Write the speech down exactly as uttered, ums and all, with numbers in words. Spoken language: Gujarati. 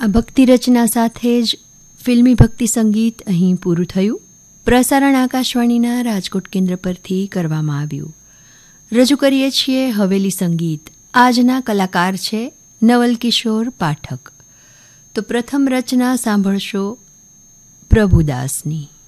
આ ભક્તિ રચના સાથે જ ફિલ્મી ભક્તિ સંગીત અહીં પૂરું થયું. પ્રસારણ આકાશવાણીના રાજકોટ કેન્દ્ર પરથી કરવામાં આવ્યું. રજૂ કરીએ છીએ હવેલી સંગીત. આજના કલાકાર છે નવલ કિશોર પાઠક. તો પ્રથમ રચના સાંભળશો પ્રભુદાસની.